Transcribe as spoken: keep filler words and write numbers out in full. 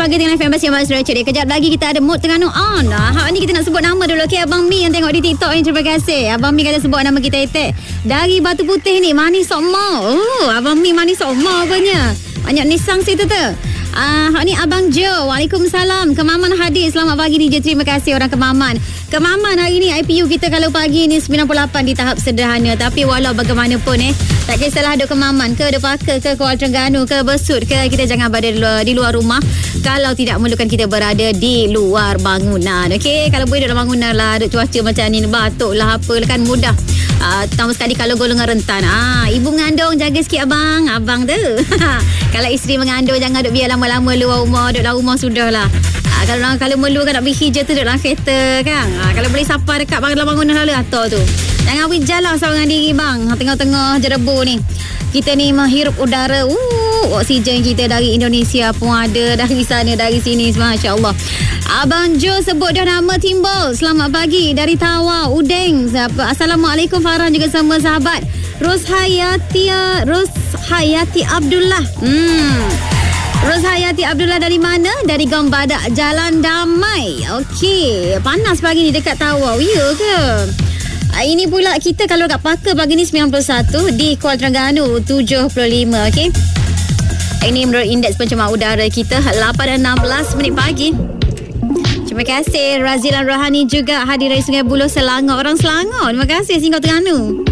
Pagi dengan F M Bersih Abang Sudah Ceria. Kejap lagi kita ada mood Terengganu on. Hak ni kita nak sebut nama dulu. Okay, Abang Mi yang tengok di TikTok ni, terima kasih. Abang Mi kata sebut nama kita etek. Dari Batu Putih ni, manis sokma. Oh, Abang Mi manis sokma apanya. Banyak nisang situ tu. Ah, uh, ni Abang Jo. Waalaikumsalam. Kemaman hadir. Selamat pagi D J. Terima kasih orang Kemaman. Kemaman hari ni I P U kita kalau pagi ni sembilan puluh lapan di tahap sederhana. Tapi walau bagaimanapun eh, tak kisahlah duk Kemaman ke, duk Paka ke, Kuala Terengganu ke, Besut ke, kita jangan berada di luar, di luar rumah kalau tidak memerlukan kita berada di luar bangunan. Okey, kalau boleh duduk dalam bangunan lah. Duk cuaca macam ni, batuk lah apa kan mudah. Uh, tambah sekali kalau golongan rentan. Ah, ibu mengandung jaga sikit abang. Abang tu. Kalau isteri mengandung jangan duk biar lama-lama luar rumah, duduk dalam rumah sudahlah. Ah, kalau kalau perlu kan nak pergi hijau tu duduk dalam kereta kan. Ah, kalau boleh sapa dekat dalam bangunan lalu atas tu. Jangan pergi jalan seorang diri bang. Tengah-tengah jerebu ni. Kita ni menghirup udara. Uh, oksigen kita dari Indonesia pun ada, dari sana dari sini, masya-Allah. Abang Jo sebut dah nama timbul. Selamat pagi dari Tawau, Udeng. Assalamualaikum Farhan juga sama sahabat. Ros Hayati Ros Hayati Abdullah. Hmm. Ros Hayati Abdullah dari mana? Dari Gombadak, Jalan Damai. Okey, panas pagi ni dekat Tawau. Ya ke? Ini pula kita kalau kat Paka pagi ni sembilan puluh satu, di Kuala Terengganu tujuh puluh lima. Okey. Ini menurut indeks pencemaran udara kita lapan dan enam belas minit pagi. Terima kasih Razilan Rohani juga hadir dari Sungai Buloh, Selangor. Orang Selangor, terima kasih Singgah Terengganu.